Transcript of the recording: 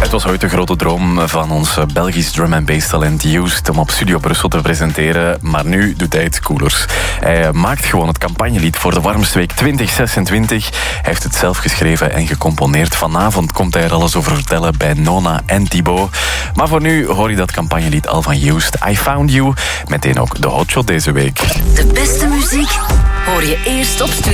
Het was ooit de grote droom van ons Belgisch drum and bass talent Used om op Studio Brussel te presenteren, maar nu doet hij het coolers. Hij maakt gewoon het campagnelied voor de Warmste Week 2026. Hij heeft het zelf geschreven en gecomponeerd. Vanavond komt hij er alles over vertellen bij Nona en Thibaut. Maar voor nu hoor je dat campagnelied al van Used, I Found You. Meteen ook de hotshot deze week. De beste muziek hoor je eerst op Studio.